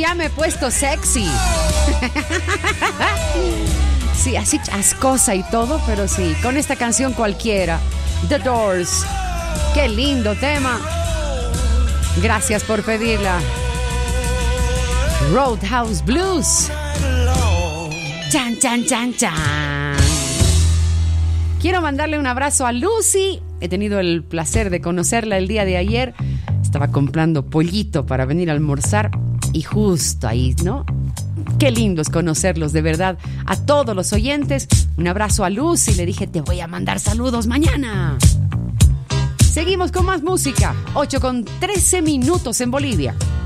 ya me he puesto sexy. Sí, así chascosa y todo, pero sí, con esta canción cualquiera. The Doors. Qué lindo tema. Gracias por pedirla. Roadhouse Blues. Chan, chan, chan, chan. Quiero mandarle un abrazo a Lucy. He tenido el placer de conocerla el día de ayer. Estaba comprando pollito para venir a almorzar y justo ahí, ¿no? Qué lindo es conocerlos, de verdad. A todos los oyentes, un abrazo a Lucy. Le dije, te voy a mandar saludos mañana. Seguimos con más música. 8:13 en Bolivia.